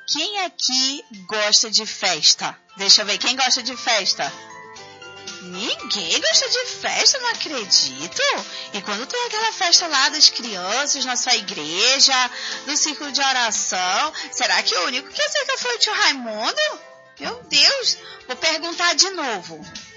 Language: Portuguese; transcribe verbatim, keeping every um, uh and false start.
Quem aqui gosta de festa? Deixa eu ver, quem gosta de festa? Ninguém gosta de festa, não acredito. E quando tem aquela festa lá das crianças na sua igreja, do círculo de oração, será que o único que acertou foi o tio Raimundo? Meu Deus, vou perguntar de novo.